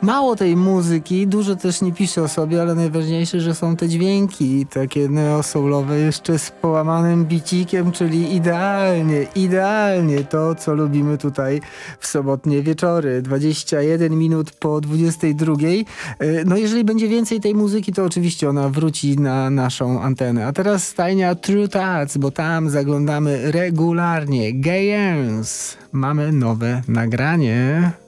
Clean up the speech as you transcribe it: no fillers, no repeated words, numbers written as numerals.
Mało tej muzyki, dużo też nie pisze o sobie, ale najważniejsze, że są te dźwięki, takie neo-soulowe, jeszcze z połamanym bicikiem, czyli idealnie to, co lubimy tutaj w sobotnie wieczory. 21 minut po 22. No jeżeli będzie więcej tej muzyki, to oczywiście ona wróci na naszą antenę. A teraz stajnia True Tats, bo tam zaglądamy regularnie. Gayens. Mamy nowe nagranie.